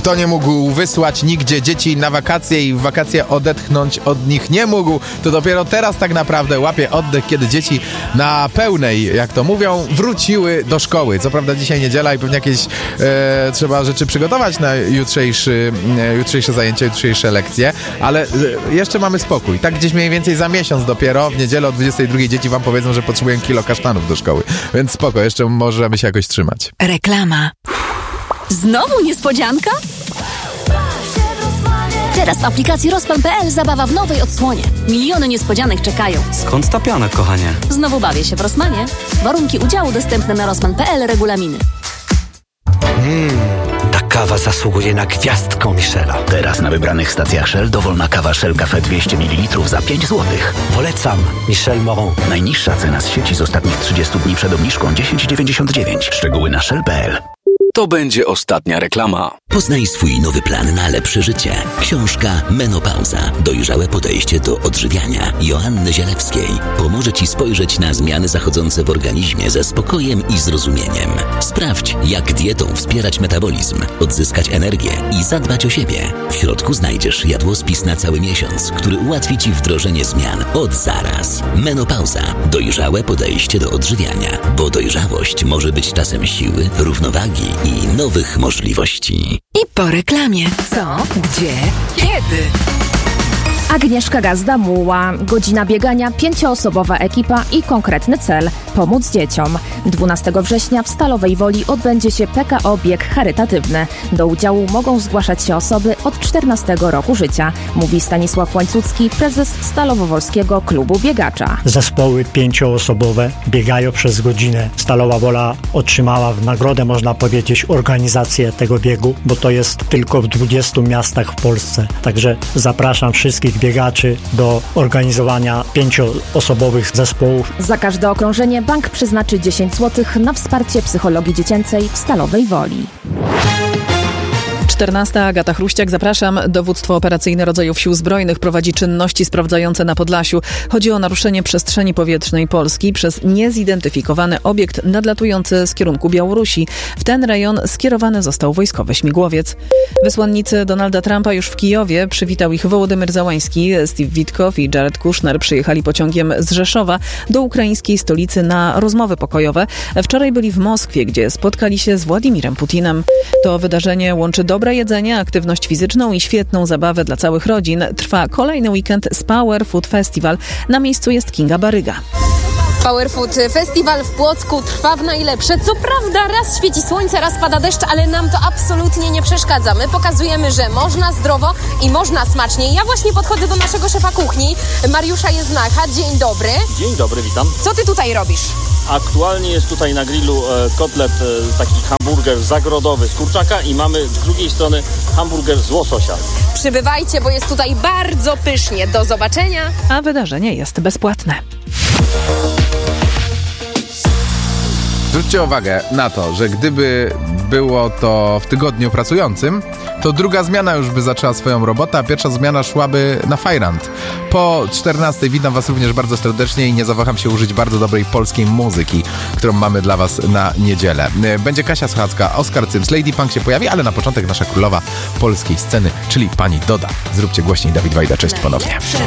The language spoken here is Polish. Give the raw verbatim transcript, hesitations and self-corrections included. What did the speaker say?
Kto nie mógł wysłać nigdzie dzieci na wakacje i w wakacje odetchnąć od nich nie mógł, to dopiero teraz tak naprawdę łapie oddech, kiedy dzieci na pełnej, jak to mówią, wróciły do szkoły. Co prawda dzisiaj niedziela i pewnie jakieś e, trzeba rzeczy przygotować na jutrzejszy, e, jutrzejsze zajęcia, jutrzejsze lekcje, ale e, jeszcze mamy spokój. Tak gdzieś mniej więcej za miesiąc dopiero, w niedzielę o dwudziestej drugiej dzieci wam powiedzą, że potrzebują kilo kasztanów do szkoły. Więc spoko, jeszcze możemy się jakoś trzymać. Reklama. Znowu niespodzianka? Teraz w aplikacji Rozpan kropka pe el zabawa w nowej odsłonie. Miliony niespodzianek czekają. Skąd ta piana, kochanie? Znowu bawię się w Rossmanie. Warunki udziału dostępne na rozpan kropka pe el, regulaminy. Mmm, ta kawa zasługuje na gwiazdkę Michela. Teraz na wybranych stacjach Shell dowolna kawa Shell Cafe dwieście mililitrów za pięć złotych. Polecam Michel Moron. Najniższa cena z sieci z ostatnich trzydziestu dni przed obniżką dziesięć dziewięćdziesiąt dziewięć. Szczegóły na shell kropka pe el. To będzie ostatnia reklama. Poznaj swój nowy plan na lepsze życie. Książka Menopauza. Dojrzałe podejście do odżywiania Joanny Zielewskiej pomoże Ci spojrzeć na zmiany zachodzące w organizmie ze spokojem i zrozumieniem. Sprawdź, jak dietą wspierać metabolizm, odzyskać energię i zadbać o siebie. W środku znajdziesz jadłospis na cały miesiąc, który ułatwi Ci wdrożenie zmian od zaraz. Menopauza. Dojrzałe podejście do odżywiania, bo dojrzałość może być czasem siły, równowagi i nowych możliwości. I po reklamie. Co? Gdzie? Kiedy? Agnieszka Gazda-Muła. Godzina biegania, pięcioosobowa ekipa i konkretny cel – pomóc dzieciom. dwunastego września w Stalowej Woli odbędzie się P K O Bieg Charytatywny. Do udziału mogą zgłaszać się osoby od czternastego roku życia, mówi Stanisław Łańcucki, prezes Stalowo-Wolskiego Klubu Biegacza. Zespoły pięcioosobowe biegają przez godzinę. Stalowa Wola otrzymała w nagrodę, można powiedzieć, organizację tego biegu, bo to jest tylko w dwudziestu miastach w Polsce. Także zapraszam wszystkich biegaczy do organizowania pięcioosobowych zespołów. Za każde okrążenie bank przeznaczy dziesięć złotych na wsparcie psychologii dziecięcej w Stalowej Woli. czternasta. Agata Chruściak, zapraszam. Dowództwo Operacyjne Rodzajów Sił Zbrojnych prowadzi czynności sprawdzające na Podlasiu. Chodzi o naruszenie przestrzeni powietrznej Polski przez niezidentyfikowany obiekt nadlatujący z kierunku Białorusi. W ten rejon skierowany został wojskowy śmigłowiec. Wysłannicy Donalda Trumpa już w Kijowie. Przywitał ich Wołodymyr Załański. Steve Witkow i Jared Kushner przyjechali pociągiem z Rzeszowa do ukraińskiej stolicy na rozmowy pokojowe. Wczoraj byli w Moskwie, gdzie spotkali się z Władimirem Putinem. To wydarzenie łączy dobre jedzenie, aktywność fizyczną i świetną zabawę dla całych rodzin. Trwa kolejny weekend z Power Food Festival. Na miejscu jest Kinga Baryga. Power Food Festival w Płocku trwa w najlepsze. Co prawda raz świeci słońce, raz pada deszcz, ale nam to absolutnie nie przeszkadza. My pokazujemy, że można zdrowo i można smacznie. Ja właśnie podchodzę do naszego szefa kuchni, Mariusza Jeznacha. Dzień dobry. Dzień dobry, witam. Co ty tutaj robisz? Aktualnie jest tutaj na grillu e, kotlet, e, taki hamburger zagrodowy z kurczaka i mamy z drugiej strony hamburger z łososia. Przybywajcie, bo jest tutaj bardzo pysznie. Do zobaczenia. A wydarzenie jest bezpłatne. Zwróćcie uwagę na to, że gdyby było to w tygodniu pracującym, to druga zmiana już by zaczęła swoją robotę, a pierwsza zmiana szłaby na Fajrant. Po czternastej witam Was również bardzo serdecznie i nie zawaham się użyć bardzo dobrej polskiej muzyki, którą mamy dla Was na niedzielę. Będzie Kasia Schadzka, Oskar Cyms, Lady Punk się pojawi, ale na początek nasza królowa polskiej sceny, czyli pani Doda. Zróbcie głośniej, Dawid Wajda, cześć ponownie.